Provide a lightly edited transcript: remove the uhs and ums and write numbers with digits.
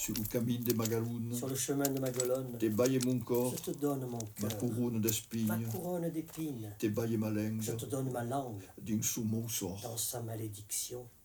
Sur le camin de Magaloune, sur le chemin de ma colonne, te baille mon corps, je te donne mon ma cœur, couronne ma d'espines, couronne d'épines, te baille ma langue, je te donne ma langue d'un sous-mot sort. dans sa malédiction.